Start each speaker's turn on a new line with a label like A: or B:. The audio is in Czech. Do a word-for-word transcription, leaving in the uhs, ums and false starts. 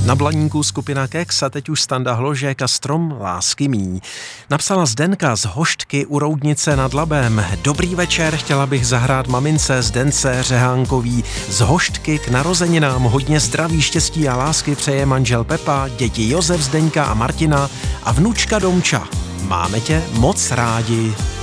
A: Na Blaníku skupina Kex a teď už Standa Hložek a Strom lásky mý. Napsala Zdenka z Hoštky u Roudnice nad Labem. Dobrý večer, chtěla bych zahrát mamince Zdence Řehánkový z Hoštky k narozeninám. Hodně zdraví, štěstí a lásky přeje manžel Pepa, děti Josef, Zdeňka a Martina a vnučka Domča. Máme tě moc rádi.